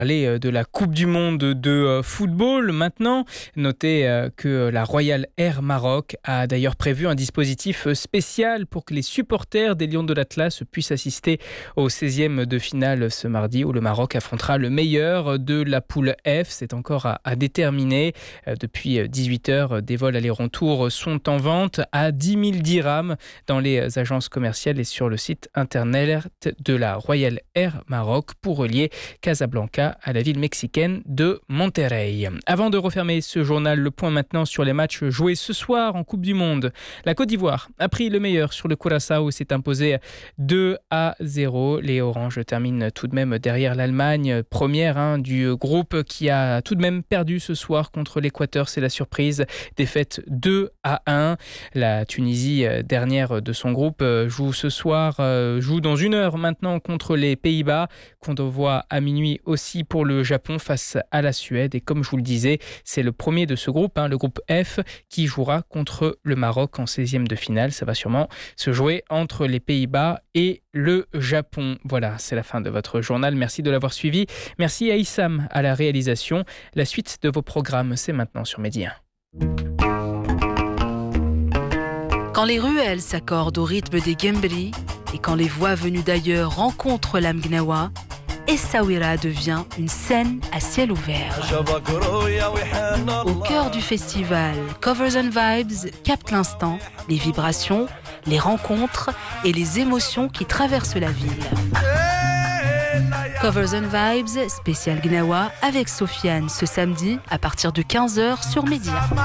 Parler de la Coupe du Monde de football maintenant. Notez que la Royal Air Maroc a d'ailleurs prévu un dispositif spécial pour que les supporters des Lions de l'Atlas puissent assister au 16e de finale ce mardi où le Maroc affrontera le meilleur de la poule F. C'est encore à déterminer. Depuis 18h, des vols aller-retour sont en vente à 10 000 dirhams dans les agences commerciales et sur le site internet de la Royal Air Maroc pour relier Casablanca à la ville mexicaine de Monterrey. Avant de refermer ce journal, le point maintenant sur les matchs joués ce soir en Coupe du Monde. La Côte d'Ivoire a pris le meilleur sur le Curaçao et s'est imposé 2-0. Les Oranges terminent tout de même derrière l'Allemagne, première du groupe qui a tout de même perdu ce soir contre l'Équateur. C'est la surprise, défaite 2-1. La Tunisie, dernière de son groupe, joue ce soir, joue dans 1 heure maintenant contre les Pays-Bas, qu'on voit à minuit aussi pour le Japon face à la Suède. Et comme je vous le disais, c'est le premier de ce groupe, le groupe F, qui jouera contre le Maroc en 16e de finale. Ça va sûrement se jouer entre les Pays-Bas et le Japon. Voilà, c'est la fin de votre journal. Merci de l'avoir suivi. Merci à Issam à la réalisation. La suite de vos programmes, c'est maintenant sur Medi 1. Quand les ruelles s'accordent au rythme des Gembri et quand les voix venues d'ailleurs rencontrent l'Amgnawa, Essaouira devient une scène à ciel ouvert. Au cœur du festival, Covers and Vibes capte l'instant, les vibrations, les rencontres et les émotions qui traversent la ville. Covers and Vibes, spécial Gnawa avec Sofiane ce samedi à partir de 15h sur Média.